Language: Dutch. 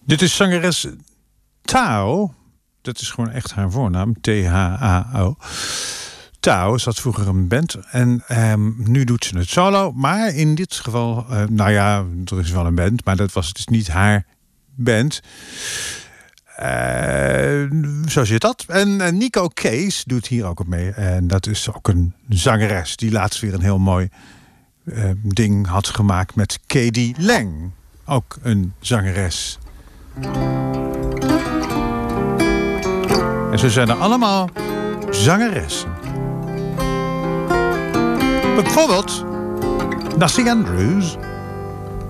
Dit is zangeres Tao. Dat is gewoon echt haar voornaam. T-H-A-O. Tao zat vroeger een band. En nu doet ze het solo. Maar in dit geval... nou ja, er is wel een band. Maar dat was dus niet haar band. Zo zit dat. En Nico Kees doet hier ook op mee. En dat is ook een zangeres. Die laatst weer een heel mooi ding had gemaakt met K.D. Lang. Ook een zangeres. En ze zijn er allemaal zangeressen. Bijvoorbeeld Nassie Andrews.